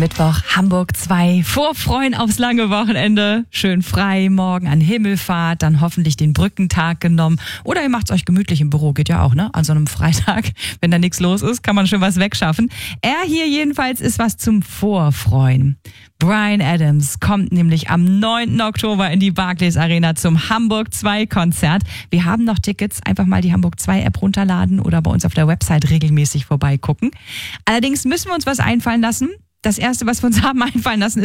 Mittwoch, Hamburg 2, vorfreuen aufs lange Wochenende. Schön frei, morgen an Himmelfahrt, dann hoffentlich den Brückentag genommen. Oder ihr macht's euch gemütlich im Büro, geht ja auch, ne? An so einem Freitag, wenn da nichts los ist, kann man schön was wegschaffen. Er hier jedenfalls ist was zum Vorfreuen. Bryan Adams kommt nämlich am 9. Oktober in die Barclays Arena zum Hamburg 2 Konzert. Wir haben noch Tickets, einfach mal die Hamburg 2 App runterladen oder bei uns auf der Website regelmäßig vorbeigucken. Allerdings müssen wir uns was einfallen lassen. Das Erste, was wir uns haben einfallen lassen,